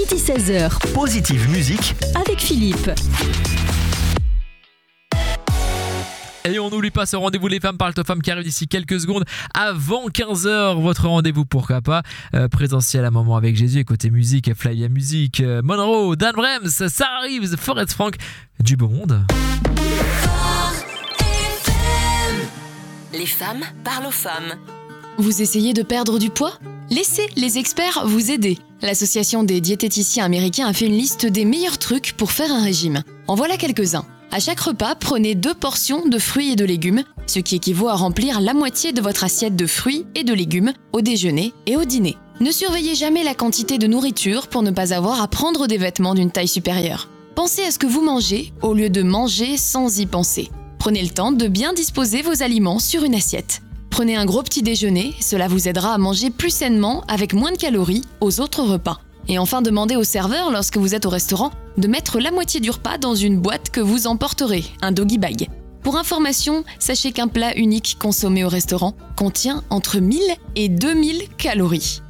midi 16h. Positive Musique Avec Philippe. Et on n'oublie pas ce rendez-vous Les Femmes parlent aux femmes qui arrive d'ici quelques secondes avant 15h. Votre rendez-vous, pourquoi pas, présentiel à Moment avec Jésus. Et côté musique, Flavia Music, Monroe, Dan Brems, Sarah Reeves, Forest Frank, du beau monde. Les femmes parlent aux femmes. Vous essayez de perdre du poids ? Laissez les experts vous aider. L'Association des diététiciens américains a fait une liste des meilleurs trucs pour faire un régime. En voilà quelques-uns. À chaque repas, prenez 2 portions de fruits et de légumes, ce qui équivaut à remplir la moitié de votre assiette de fruits et de légumes au déjeuner et au dîner. Ne surveillez jamais la quantité de nourriture pour ne pas avoir à prendre des vêtements d'une taille supérieure. Pensez à ce que vous mangez au lieu de manger sans y penser. Prenez le temps de bien disposer vos aliments sur une assiette. Prenez un gros petit déjeuner, cela vous aidera à manger plus sainement avec moins de calories aux autres repas. Et enfin, demandez au serveur, lorsque vous êtes au restaurant, de mettre la moitié du repas dans une boîte que vous emporterez, un doggy bag. Pour information, sachez qu'un plat unique consommé au restaurant contient entre 1000 et 2000 calories.